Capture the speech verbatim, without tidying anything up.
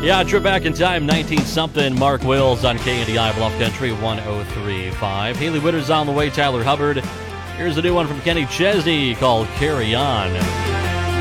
Yeah, trip back in time, nineteen-something. Mark Wills on K N D I Bluff Country one oh three point five. Haley Witter's on the way, Tyler Hubbard. Here's a new one from Kenny Chesney called Carry On.